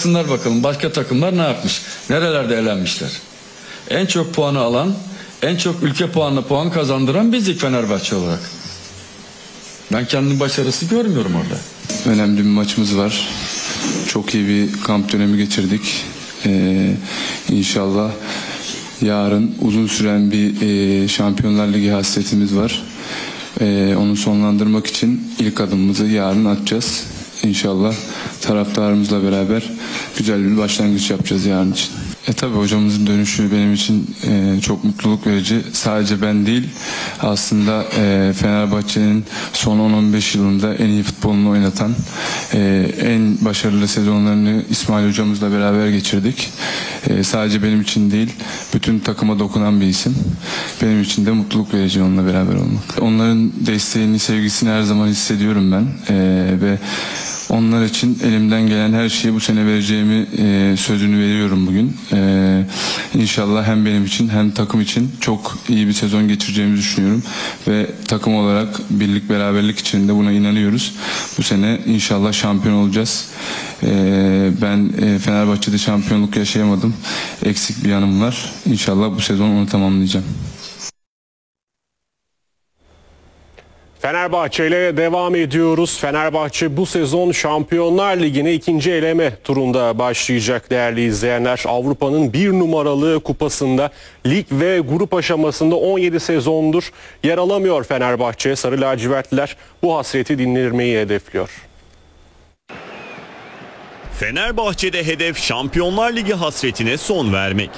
baksınlar bakalım başka takımlar ne yapmış? Nerelerde elenmişler? En çok puanı alan, en çok ülke puan kazandıran bizdik Fenerbahçe olarak. Ben kendimi başarısı görmüyorum orada. Önemli bir maçımız var. Çok iyi bir kamp dönemi geçirdik. İnşallah yarın uzun süren bir Şampiyonlar Ligi hasretimiz var. Onu sonlandırmak için ilk adımımızı yarın atacağız. İnşallah taraftarımızla beraber güzel bir başlangıç yapacağız yarın için. Tabii hocamızın dönüşü benim için çok mutluluk verici. Sadece ben değil, aslında Fenerbahçe'nin son 10-15 yılında en iyi futbolunu oynatan, en başarılı sezonlarını İsmail hocamızla beraber geçirdik. Sadece benim için değil, bütün takıma dokunan bir isim. Benim için de mutluluk verici onunla beraber olmak. Onların desteğini, sevgisini her zaman hissediyorum ben. Ve onlar için elimden gelen her şeyi bu sene vereceğimi sözünü veriyorum bugün. İnşallah hem benim için hem takım için çok iyi bir sezon geçireceğimizi düşünüyorum. Ve takım olarak birlik beraberlik içinde buna inanıyoruz. Bu sene inşallah şampiyon olacağız. Ben Fenerbahçe'de şampiyonluk yaşayamadım. Eksik bir yanım var. İnşallah bu sezon onu tamamlayacağım. Fenerbahçe ile devam ediyoruz. Fenerbahçe bu sezon Şampiyonlar Ligi'ne ikinci eleme turunda başlayacak değerli izleyenler. Avrupa'nın bir numaralı kupasında lig ve grup aşamasında 17 sezondur yer alamıyor Fenerbahçe. Sarı lacivertliler bu hasreti dindirmeyi hedefliyor. Fenerbahçe'de hedef Şampiyonlar Ligi hasretine son vermek.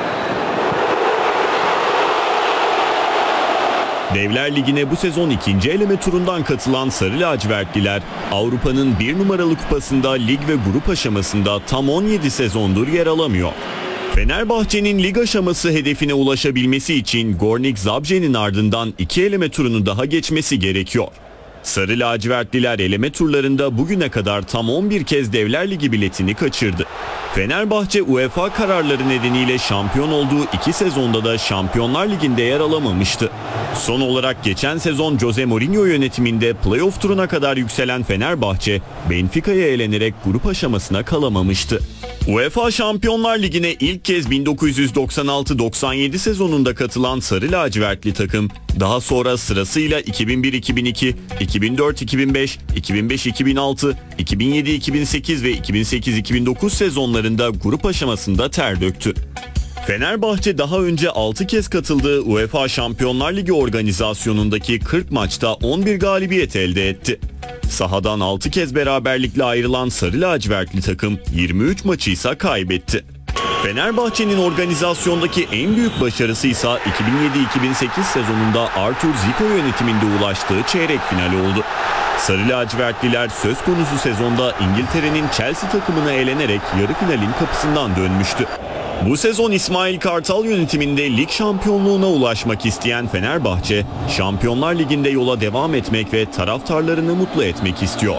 Devler Ligi'ne bu sezon ikinci eleme turundan katılan Sarı lacivertliler Avrupa'nın bir numaralı kupasında lig ve grup aşamasında tam 17 sezondur yer alamıyor. Fenerbahçe'nin lig aşaması hedefine ulaşabilmesi için Gornik Zabrze'nin ardından iki eleme turunu daha geçmesi gerekiyor. Sarı lacivertliler eleme turlarında bugüne kadar tam 11 kez Devler Ligi biletini kaçırdı. Fenerbahçe UEFA kararları nedeniyle şampiyon olduğu iki sezonda da Şampiyonlar Ligi'nde yer alamamıştı. Son olarak geçen sezon Jose Mourinho yönetiminde playoff turuna kadar yükselen Fenerbahçe, Benfica'ya elenerek grup aşamasına kalamamıştı. UEFA Şampiyonlar Ligi'ne ilk kez 1996-97 sezonunda katılan Sarı lacivertli takım, daha sonra sırasıyla 2001-2002, 2004-2005, 2005-2006, 2007-2008 ve 2008-2009 sezonlarında grup aşamasında ter döktü. Fenerbahçe daha önce 6 kez katıldığı UEFA Şampiyonlar Ligi organizasyonundaki 40 maçta 11 galibiyet elde etti. Sahadan 6 kez beraberlikle ayrılan Sarı lacivertli takım 23 maçı ise kaybetti. Fenerbahçe'nin organizasyondaki en büyük başarısı ise 2007-2008 sezonunda Artur Zico yönetiminde ulaştığı çeyrek finali oldu. Sarı lacivertliler söz konusu sezonda İngiltere'nin Chelsea takımına elenerek yarı finalin kapısından dönmüştü. Bu sezon İsmail Kartal yönetiminde lig şampiyonluğuna ulaşmak isteyen Fenerbahçe, Şampiyonlar Ligi'nde yola devam etmek ve taraftarlarını mutlu etmek istiyor.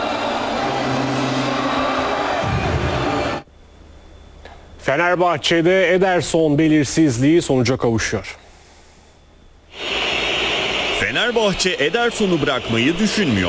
Fenerbahçe'de Ederson belirsizliği sonuca kavuşuyor. Fenerbahçe Ederson'u bırakmayı düşünmüyor.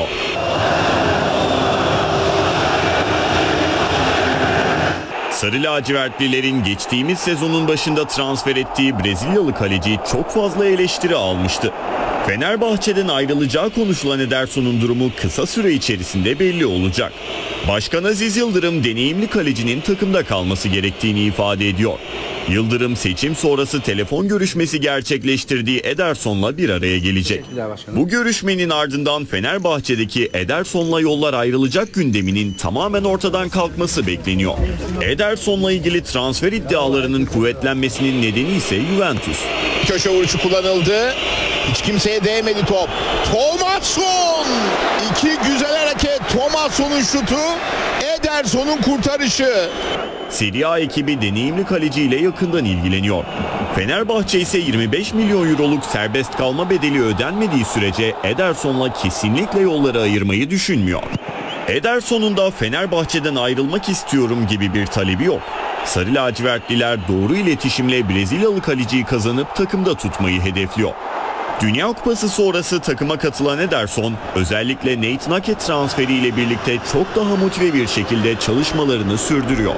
Sarı lacivertlilerin geçtiğimiz sezonun başında transfer ettiği Brezilyalı kaleci çok fazla eleştiri almıştı. Fenerbahçe'den ayrılacağı konuşulan Ederson'un durumu kısa süre içerisinde belli olacak. Başkan Aziz Yıldırım deneyimli kalecinin takımda kalması gerektiğini ifade ediyor. Yıldırım seçim sonrası telefon görüşmesi gerçekleştirdiği Ederson'la bir araya gelecek. Bu görüşmenin ardından Fenerbahçe'deki Ederson'la yollar ayrılacak gündeminin tamamen ortadan kalkması bekleniyor. Ederson'la ilgili transfer iddialarının kuvvetlenmesinin nedeni ise Juventus. Köşe vuruşu kullanıldı. Hiç kimseye değmedi top. Thomasson! İki güzel hareket. Thomasson'un şutu. Ederson'un kurtarışı. Serie A ekibi deneyimli kaleciyle yakından ilgileniyor. Fenerbahçe ise 25 milyon euroluk serbest kalma bedeli ödenmediği sürece Ederson'la kesinlikle yolları ayırmayı düşünmüyor. Ederson'un da Fenerbahçe'den ayrılmak istiyorum gibi bir talebi yok. Sarı lacivertliler doğru iletişimle Brezilyalı kaleciyi kazanıp takımda tutmayı hedefliyor. Dünya Kupası sonrası takıma katılan Ederson, özellikle Nathan Ake transferiyle birlikte çok daha motive bir şekilde çalışmalarını sürdürüyor.